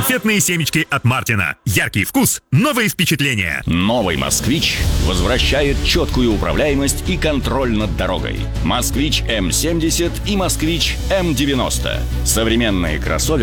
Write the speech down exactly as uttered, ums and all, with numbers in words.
Конфетные семечки от Мартина. Яркий вкус, новые впечатления. Новый «Москвич» возвращает четкую управляемость и контроль над дорогой. «Москвич М семьдесят» и «Москвич М девяносто». Современные кроссоверы